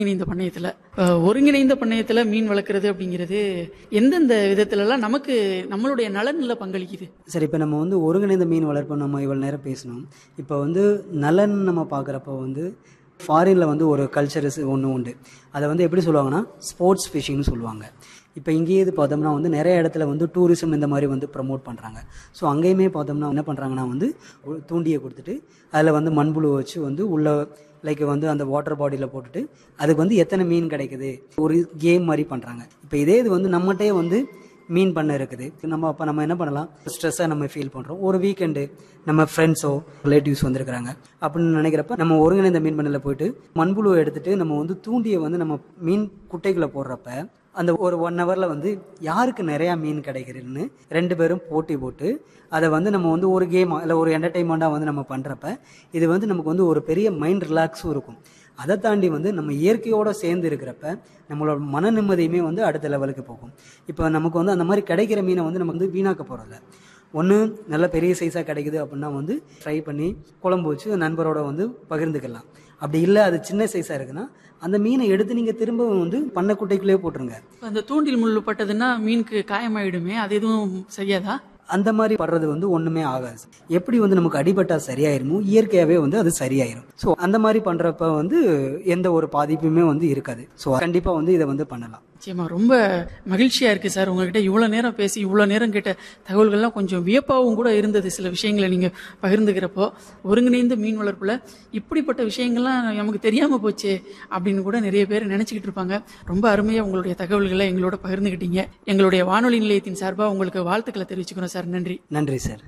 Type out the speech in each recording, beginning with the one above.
ஒருங்கிணைந்த பண்ணையத்துல ஒருங்கிணைந்த பண்ணையத்துல மீன் வளர்க்குறது அப்படிங்கிறது எந்தெந்த விதத்துலலாம் நமக்கு நம்மளுடைய நலன்ல பங்களிக்குது? சரி, இப்போ நம்ம வந்து ஒருங்கிணைந்த மீன் வளர்ப்பு நம்ம இவ்வளோ நேரம் பேசணும். இப்போ வந்து நலன் நம்ம பார்க்குறப்ப வந்து ஃபாரினில் வந்து ஒரு கல்ச்சர்ஸ் ஒன்று உண்டு. அதை வந்து எப்படி சொல்லுவாங்கன்னா ஸ்போர்ட்ஸ் ஃபிஷிங்னு சொல்லுவாங்க. இப்போ இங்கேயே இது பார்த்தோம்னா வந்து நிறைய இடத்துல வந்து டூரிசம் இந்த மாதிரி வந்து ப்ரமோட் பண்ணுறாங்க. ஸோ அங்கேயுமே பார்த்தோம்னா என்ன பண்ணுறாங்கன்னா வந்து ஒரு தூண்டியை கொடுத்துட்டு அதில் வந்து மண்புழு வச்சு வந்து உள்ள லைக் வந்து அந்த வாட்டர் பாடியில் போட்டுட்டு அதுக்கு வந்து எத்தனை மீன் கிடைக்குது ஒரு கேம் மாதிரி பண்ணுறாங்க. இப்போ இதே இது வந்து நம்மகிட்டே வந்து மீன் பண்ண இருக்குது. அப்போ நம்ம என்ன பண்ணலாம், ஸ்ட்ரெஸ்ஸாக நம்ம ஃபீல் பண்ணுறோம். ஒரு வீக்கெண்டு நம்ம ஃப்ரெண்ட்ஸோ ரிலேட்டிவ்ஸ் வந்திருக்கிறாங்க அப்படின்னு நினைக்கிறப்ப நம்ம ஒருங்கிணைந்த மீன் பண்ணையில் போயிட்டு மண்புழுவை எடுத்துகிட்டு நம்ம வந்து தூண்டியை வந்து நம்ம மீன் குட்டைக்குள்ளே போடுறப்ப அந்த ஒரு 1 ஹவரில் வந்து யாருக்கு நிறையா மீன் கிடைக்கிறதுன்னு 2 பேரும் போட்டி போட்டு அதை வந்து நம்ம வந்து ஒரு கேமாக இல்லை ஒரு என்டர்டெயின்மெண்ட்டாக வந்து நம்ம பண்ணுறப்ப இது வந்து நமக்கு வந்து ஒரு பெரிய மைண்ட் ரிலாக்ஸும் இருக்கும். அதை தாண்டி வந்து நம்ம இயற்கையோடு சேர்ந்து இருக்கிறப்ப நம்மளோட மன நிம்மதியுமே வந்து அடுத்த லெவலுக்கு போகும். இப்போ நமக்கு வந்து அந்த மாதிரி கிடைக்கிற மீனை வந்து நம்ம வந்து வீணாக்க போகிறதில்ல. ஒன்று நல்ல பெரிய சைஸாக கிடைக்குது அப்படின்னா வந்து ஃப்ரை பண்ணி குழம்பு வச்சு நண்பரோட வந்து பகிர்ந்துக்கலாம். அப்படி இல்லை அது சின்ன சைஸாக இருக்குன்னா அந்த மீனை எடுத்து நீங்கள் திரும்ப வந்து பண்ணைக்குட்டைக்குள்ளேயே போட்டுருங்க. அந்த தூண்டில் முள்ளு பட்டதுன்னா மீனுக்கு காயமாயிடுமே, அது எதுவும் செய்யாதா? அந்த மாதிரி படுறது வந்து ஒன்றுமே ஆகாது. எப்படி வந்து நமக்கு அடிபட்டா சரியாயிருமோ இயற்கையாகவே வந்து அது சரியாயிரும். ஸோ அந்த மாதிரி பண்ணுறப்ப வந்து எந்த ஒரு பாதிப்புமே வந்து இருக்காது. ஸோ கண்டிப்பாக வந்து இதை வந்து பண்ணலாம். நிச்சயமா ரொம்ப மகிழ்ச்சியா இருக்கு சார். உங்ககிட்ட இவ்வளோ நேரம் பேசி இவ்வளோ நேரம் கேட்ட தகவல்கள்லாம் கொஞ்சம் வியப்பாகவும் கூட இருந்தது. சில விஷயங்களை நீங்கள் பகிர்ந்துக்கிறப்போ ஒருங்கிணைந்த மீன் வளர்ப்புல இப்படிப்பட்ட விஷயங்கள்லாம் நமக்கு தெரியாமல் போச்சு அப்படின்னு கூட நிறைய பேர் நினச்சிக்கிட்டு இருப்பாங்க. ரொம்ப அருமையாக உங்களுடைய தகவல்களை எங்களோட பகிர்ந்துக்கிட்டீங்க. எங்களுடைய வானொலி நிலையத்தின் சார்பாக உங்களுக்கு வாழ்த்துக்களை தெரிவிச்சுக்கிறோம் சார். நன்றி. நன்றி சார்.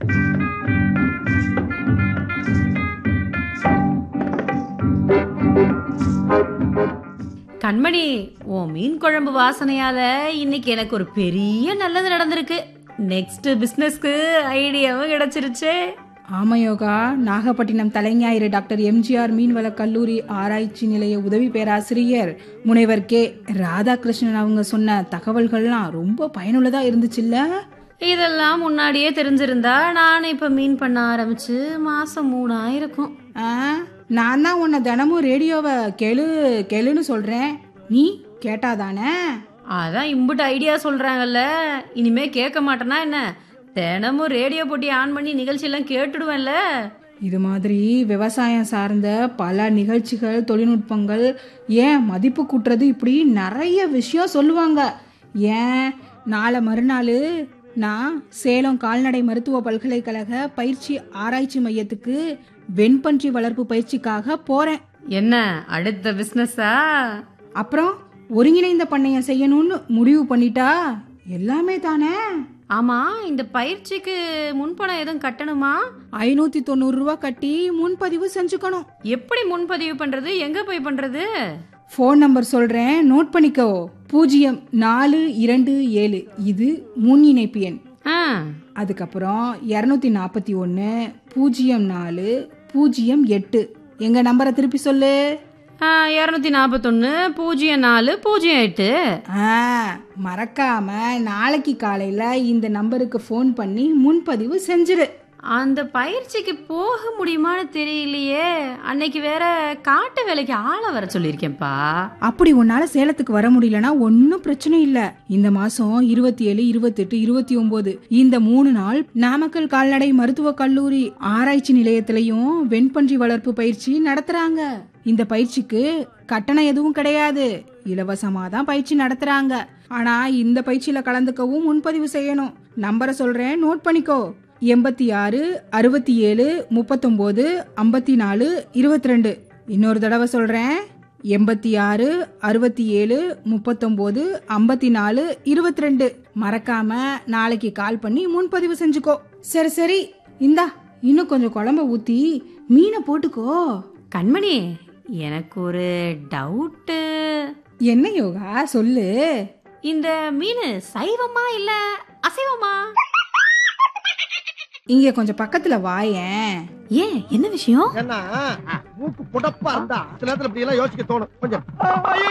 கண்மணி, உன் மீன் குழம்பு வாசனையால இன்னைக்கு எனக்கு ஒரு பெரிய நல்லது நடந்திருக்கு. நெக்ஸ்ட் பிசினஸ்க்கு ஐடியாவும் கிடைச்சிருச்சு. ஆமா யோகா, நாகப்பட்டினம் தலைஞாயிறு டாக்டர் எம்ஜிஆர் மீன்வள கல்லூரி ஆராய்ச்சி நிலைய உதவி பேராசிரியர் முனைவர் கே ராதாகிருஷ்ணன் அவங்க சொன்ன தகவல்கள்லாம் ரொம்ப பயனுள்ளதா இருந்துச்சுல்ல. இதெல்லாம் முன்னாடியே தெரிஞ்சிருந்தா நான் இப்ப மீன் பண்ண ஆரம்பிச்சு மாசம் 3000 இருக்கும். நான் தான் உன்னை தினமும் ரேடியோவை கேளுன்னு சொல்றேன், நீ கேட்டாதானே? அதான் இம்புட்டு ஐடியா சொல்றாங்கல்ல, இனிமே கேட்க மாட்டேனா என்ன? தினமும் ரேடியோ போட்டி ஆன் பண்ணி நிகழ்ச்சியெல்லாம் கேட்டுடுவேன்ல. இது மாதிரி விவசாயம் சார்ந்த பல நிகழ்ச்சிகள், தொழில்நுட்பங்கள், ஏன் மதிப்பு கூட்டுறது, இப்படி நிறைய விஷயம் சொல்லுவாங்க. ஏன் நாளை மறுநாள் நான் சேலம் கால்நடை மருத்துவ பல்கலைக்கழக பயிற்சி ஆராய்ச்சி மையத்துக்கு வெண்பன்றி வளர்ப்பு பயிற்சிக்காக போறேன். என்ன அடுத்த பிசினஸா? அப்புறம் ஒருங்கிணைந்த பண்ணையம் செய்யணும்னு முடிவு பண்ணிட்டா எல்லாமே தானே. ஆமா, இந்த பயிற்சிக்கு முன்பணம் எதுவும் கட்டணுமா? 590 ரூபா கட்டி முன்பதிவு செஞ்சுக்கணும். எப்படி முன்பதிவு பண்றது? எங்க போய் பண்றது? ஃபோன் நம்பர் சொல்றேன், நோட் பண்ணிக்கோ. 0427 இது முன் இணைப்பு எண். அதுக்கப்புறம் 241 04 08. எங்க நம்பரை திருப்பி சொல்லு. 241 04 08. மறக்காம நாளைக்கு காலையில இந்த நம்பருக்கு ஃபோன் பண்ணி முன்பதிவு செஞ்சிரு. அந்த பயிற்சிக்கு போக முடியுமான்னு தெரியலையே. அன்னைக்கு வேற காட்டு வேலைக்கு ஆளை வர சொல்லியிருக்கேன்ப்பா. அப்படி உன்னால சேலத்துக்கு வர முடியலன்னா ஒன்னும் பிரச்சனை இல்ல. இந்த மாசம் 27, 28, 29 இந்த 3 நாள் நாமக்கல் கால்நடை மருத்துவ கல்லூரி ஆராய்ச்சி நிலையத்திலையும் வெண்பன்றி வளர்ப்பு பயிற்சி நடத்துறாங்க. இந்த பயிற்சிக்கு கட்டணம் எதுவும் கிடையாது, இலவசமா தான் பயிற்சி நடத்துறாங்க. ஆனா இந்த பயிற்சியில கலந்துக்கவும் முன்பதிவு செய்யணும். நம்பரை சொல்றேன், நோட் பண்ணிக்கோ. 86 67 39 54 22. இன்னொரு தடவை சொல்றேன், 86 67 39 54 22. மறக்காம நாளைக்கு கால் பண்ணி முன்பதிவு செஞ்சுக்கோ. சரி, இந்தா இன்னும் கொஞ்சம் குழம்ப ஊத்தி மீனை போட்டுக்கோ. கண்மணி, எனக்கு ஒரு டவுட்டு. என்ன யோகா, சொல்லு. இந்த மீன் சைவமா இல்ல அசைவமா? இங்க கொஞ்சம் பக்கத்துல வாயேன். ஏன், என்ன விஷயம்? மூக்கு புடப்பா இருந்தா சில நேரத்துல இப்படி எல்லாம் யோசிக்க தோணும் கொஞ்சம்.